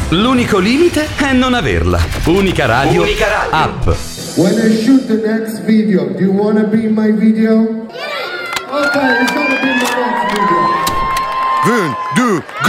L'unico limite è non averla. Unica Radio, app. When I shoot the next video, do you want to be in my video? Okay, it's gonna be my next video. 1, 2, go!